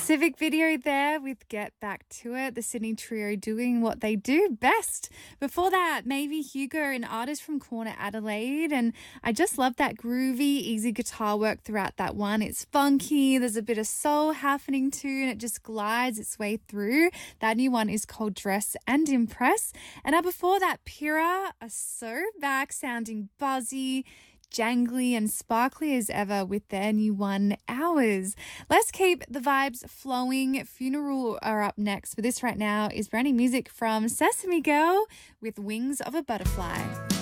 Pacific video there with Get Back to It, the Sydney trio doing what they do best. Before that, Maybe Hugo, an artist from Corner Adelaide, and I just love that groovy, easy guitar work throughout that one. It's funky, there's a bit of soul happening too, and it just glides its way through. That new one is called Dress and Impress. And before that, Pyrrha are so back, sounding buzzy, jangly and sparkly as ever with their new one, Hours. Let's keep the vibes flowing. Funeral are up next, but this right now is brand new music from Sesame Girl with Wings of a Butterfly.